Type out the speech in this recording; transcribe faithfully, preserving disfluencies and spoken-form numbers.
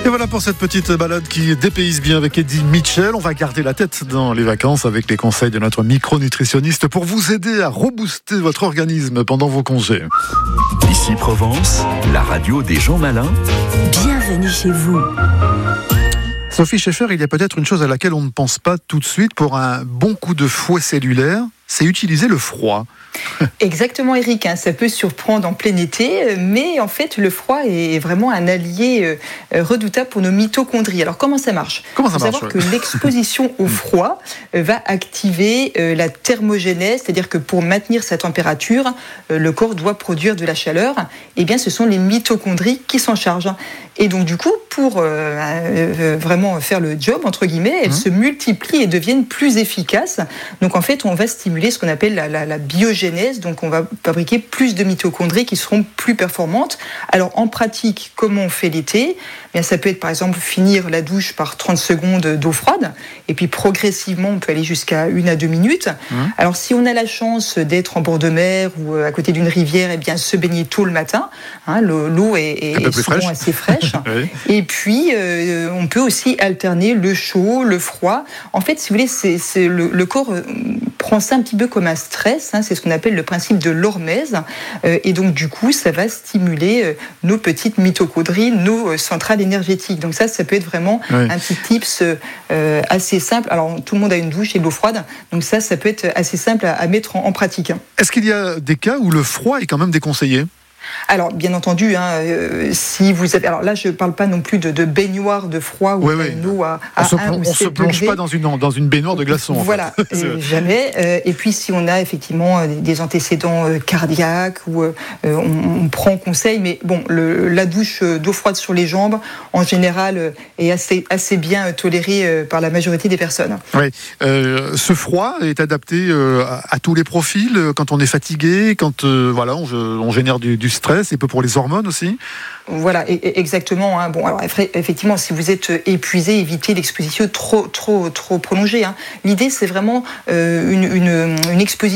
Et voilà pour cette petite balade qui dépayse bien avec Eddie Mitchell. On va garder la tête dans les vacances avec les conseils de notre micronutritionniste pour vous aider à rebooster votre organisme pendant vos congés. Ici Provence, la radio des gens malins. Bienvenue chez vous. Sophie Schaeffer, il y a peut-être une chose à laquelle on ne pense pas tout de suite pour un bon coup de fouet cellulaire, c'est utiliser le froid. Exactement, Eric, hein, ça peut surprendre en plein été, mais en fait le froid est vraiment un allié euh, redoutable pour nos mitochondries. Alors comment ça marche ? Comment ça Il faut marche, savoir ouais. que l'exposition au froid euh, va activer euh, la thermogénèse, c'est-à-dire que pour maintenir sa température, euh, le corps doit produire de la chaleur. Et bien ce sont les mitochondries qui s'en chargent. Et donc du coup, pour euh, euh, vraiment faire le job, entre guillemets, elles mmh. se multiplient et deviennent plus efficaces. Donc en fait, on va stimuler ce qu'on appelle la, la, la biogénèse. Donc on va fabriquer plus de mitochondries qui seront plus performantes. Alors en pratique, comment on fait l'été ? Bien, ça peut être par exemple finir la douche par trente secondes d'eau froide, et puis progressivement on peut aller jusqu'à une à deux minutes. Mmh. Alors si on a la chance d'être en bord de mer ou à côté d'une rivière, eh bien se baigner tôt le matin. Hein, l'eau est, est souvent fraîche. assez fraîche. Oui. Et puis euh, on peut aussi alterner le chaud, le froid. En fait, si vous voulez, c'est, c'est le, le corps euh, prend ça un petit peu comme un stress. Hein, c'est ce qu'on appelle le principe de l'hormèse. Euh, et donc du coup, ça va stimuler euh, nos petites mitochondries, nos euh, centrales énergétiques. Donc ça, ça peut être vraiment oui. un petit tips euh, assez simple. Alors tout le monde a une douche et de l'eau froide, donc ça, ça peut être assez simple à, à mettre en, en pratique. Est-ce qu'il y a des cas où le froid est quand même déconseillé ? Alors, bien entendu, hein, euh, si vous avez... Alors là, je ne parle pas non plus de, de baignoire de froid ou oui, oui. une eau à, à on ne se, se plonge pas dans une, dans une baignoire de glaçons. Voilà, en fait. euh, jamais. Euh, et puis, si on a effectivement des antécédents euh, cardiaques ou euh, on, on prend conseil, mais bon, le, la douche d'eau froide sur les jambes, en général, euh, est assez, assez bien tolérée euh, par la majorité des personnes. Oui. Euh, ce froid est adapté euh, à, à tous les profils, quand on est fatigué, quand euh, voilà, on, on génère du, du stress, et peu pour les hormones aussi. Voilà, exactement. Hein. Bon, alors effectivement, si vous êtes épuisé, évitez l'exposition trop, trop, trop prolongée. Hein. L'idée, c'est vraiment euh, une, une, une exposition